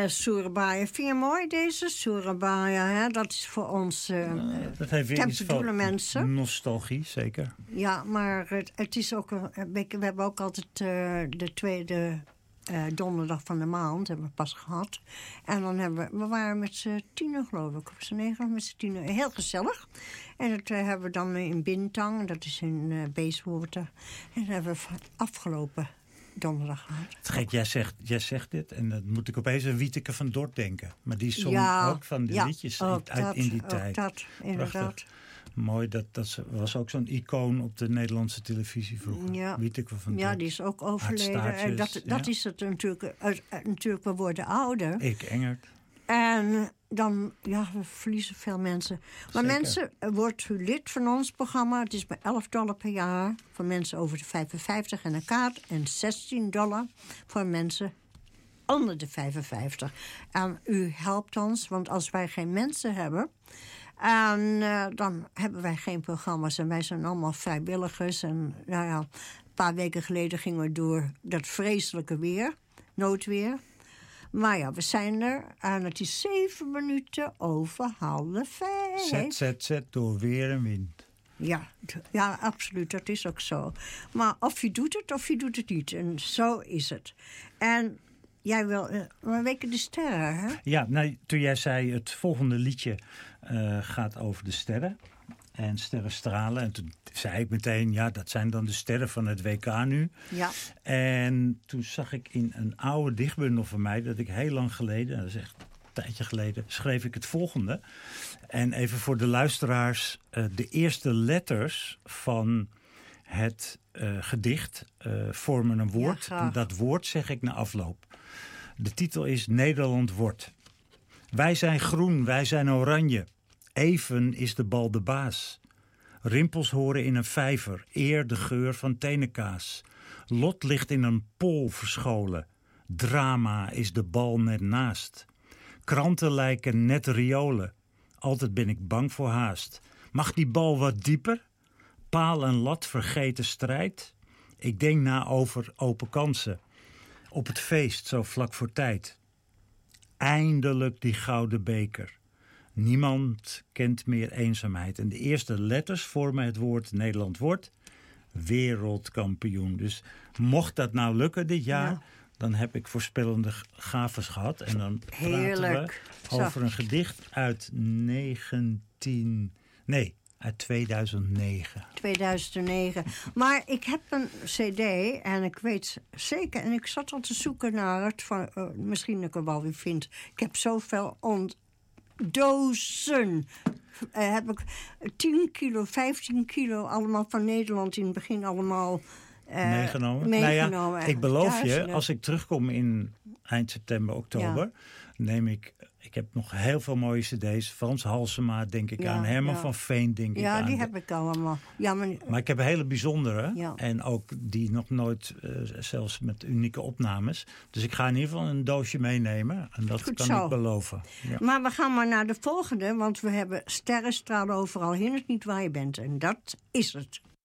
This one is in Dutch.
Surabaya. Vind je mooi deze Surabaya? Hè? Dat is voor ons dat heeft weer iets van mensen. Nostalgie, zeker. Ja, maar het is ook... we hebben ook altijd de tweede donderdag van de maand. Hebben we pas gehad. En dan we waren met z'n 10 geloof ik. Of z'n 9 met z'n 10. Heel gezellig. En dat hebben we dan in Bintang. Dat is in Bayswater. En dat hebben we afgelopen donderdag gehad. Het gek, jij zegt dit en dan moet ik opeens aan Wieteke van Dort denken. Maar die zong ook van de liedjes in die tijd. Dat, inderdaad. Prachtig. Mooi, dat was ook zo'n icoon op de Nederlandse televisie vroeger. Ja. Wieteke van Dort. Ja, die is ook overleden. Dat is het natuurlijk. Natuurlijk, we worden ouder. Ik Engert. En dan, we verliezen veel mensen. Maar zeker. Mensen, wordt u lid van ons programma. Het is maar $11 per jaar voor mensen over de 55 en een kaart. En $16 voor mensen onder de 55. En u helpt ons, want als wij geen mensen hebben... En dan hebben wij geen programma's. En wij zijn allemaal vrijwilligers. En een paar weken geleden gingen we door dat vreselijke weer. Noodweer. Maar ja, we zijn er. En het is 7 minuten over 4:30. Zet door weer en wind. Ja, absoluut. Dat is ook zo. Maar of je doet het of je doet het niet. En zo is het. En jij wil... we weken de sterren, hè? Ja, toen jij zei het volgende liedje gaat over de sterren. En sterren stralen. En toen zei ik meteen, dat zijn dan de sterren van het WK nu. Ja. En toen zag ik in een oude dichtbundel van mij... dat ik heel lang geleden, dat is echt een tijdje geleden... schreef ik het volgende. En even voor de luisteraars... de eerste letters van het gedicht vormen een woord. Ja, en dat woord zeg ik na afloop. De titel is Nederland wordt. Wij zijn groen, wij zijn oranje... Even is de bal de baas. Rimpels horen in een vijver, eer de geur van tenenkaas. Lot ligt in een pol verscholen. Drama is de bal net naast. Kranten lijken net riolen. Altijd ben ik bang voor haast. Mag die bal wat dieper? Paal en lat vergeten strijd? Ik denk na over open kansen. Op het feest zo vlak voor tijd. Eindelijk die gouden beker. Niemand kent meer eenzaamheid. En de eerste letters vormen het woord Nederland wordt wereldkampioen. Dus mocht dat nou lukken dit jaar... dan heb ik voorspellende gaves gehad. En dan praten we over een gedicht uit 2009. 2009. Maar ik heb een cd en ik weet zeker... en ik zat al te zoeken naar het... misschien ik er wel weer vind. Ik heb zoveel dozen heb ik 10 kilo, 15 kilo... allemaal van Nederland in het begin allemaal... meegenomen. Nou ik beloof je, als ik terugkom in eind september, oktober... neem ik heb nog heel veel mooie cd's. Frans Halsema denk ik aan. Herman van Veen denk ik aan. Ja, die heb ik allemaal. Ja, maar ik heb een hele bijzondere. Ja. En ook die nog nooit, zelfs met unieke opnames. Dus ik ga in ieder geval een doosje meenemen. En dat kan ik beloven. Ja. Maar we gaan maar naar de volgende. Want we hebben sterrenstralen overal. Hindert niet waar je bent. En dat is het.